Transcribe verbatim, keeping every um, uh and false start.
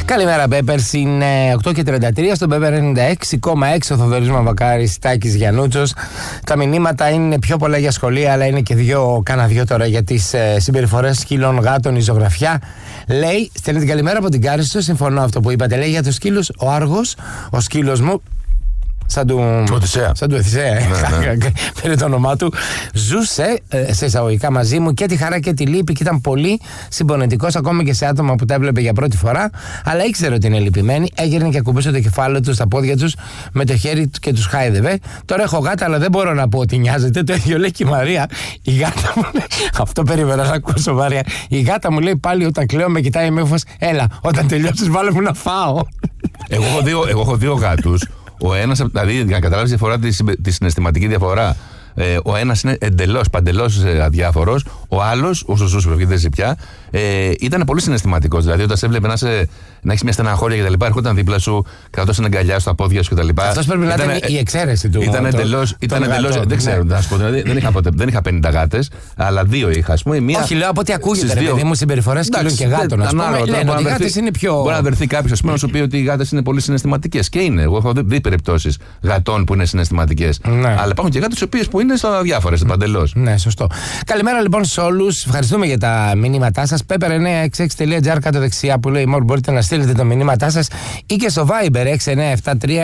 Καλημέρα, Πέπερς. Είναι οκτώ και τριάντα τρία στον Πέπερ ενενήντα έξι κόμμα έξι. Ο Θοδωρής Μαβακάρης, Τάκης Γιαννούτσος. Τα μηνύματα είναι πιο πολλά για σχολεία, αλλά είναι και δύο, κάνα δύο τώρα για τις ε, συμπεριφορές σκύλων, γάτων, η ζωγραφιά. Λέει, στέλνει την καλημέρα από την Κάριστο. Συμφωνώ αυτό που είπατε. Λέει για τους σκύλους, ο Άργος, ο σκύλος μου. Σαν του Οδυσσέα. Σαν του Οδυσσέα, ναι, ναι. Πήρε το όνομά του. Ζούσε ε, σε εισαγωγικά μαζί μου και τη χαρά και τη λύπη και ήταν πολύ συμπονετικός ακόμα και σε άτομα που τα έβλεπε για πρώτη φορά. Αλλά ήξερε ότι είναι λυπημένοι. Έγειρνε και ακουμπούσε το κεφάλι του στα πόδια του με το χέρι του και του χάιδευε. Τώρα έχω γάτα, αλλά δεν μπορώ να πω ότι νοιάζεται. Το ίδιο λέει και η Μαρία. Η γάτα μου λέει. Αυτό περίμενα να ακούσω, Μαρία. Η γάτα μου λέει πάλι όταν κλαίω με κοιτάει με ύφος. Έλα, όταν τελειώσει, βάλε μου να φάω. Εγώ έχω δύο, εγώ έχω δύο γάτους. Ο ένας, δηλαδή, για να καταλάβεις διαφορά, τη, τη συναισθηματική διαφορά, ε, ο ένας είναι εντελώς, παντελώς ε, αδιάφορος. Ο άλλος, όσο ζούσε, γιατί δεν ζει πια, ε, ήταν πολύ συναισθηματικός. Δηλαδή, όταν σε έβλεπε να, σε, να έχεις μια στεναχώρια κτλ., έρχονταν δίπλα σου, κρατούσε την αγκαλιά στα πόδια σου κτλ. Αυτός πρέπει να ήταν η εξαίρεση του. Ήταν εντελώς. Δεν ξέρω, να σου πω. Δηλαδή, δεν, είχα ποτέ, δεν είχα πενήντα γάτες, αλλά δύο είχα. Ας πούμε, μία, όχι, λέω από ό,τι ακούγεται. Δηλαδή, μου συμπεριφορές σκύλων και γάτων. Α πούμε, λένε ότι οι γάτες είναι πιο. Μπορεί να βρεθεί κάποιος να σου πει ότι οι γάτες είναι πολύ συναισθηματικές. Και είναι. Εγώ έχω δει περιπτώσεις γατών που είναι συναισθηματικές. Αλλά υπάρχουν και γάτες οι οποίες που είναι στα διάφορες, παντελώς. Ναι, σωστό. Καλημέρα λοιπόν σε όλους. Ευχαριστούμε για τα μηνύματά σας. πέπερ εννιά έξι έξι τελεία τζι άρ κάτω δεξιά που λέει more. Μπορείτε να στείλετε τα μηνύματά σας ή και στο Viber έξι εννιά επτά τρία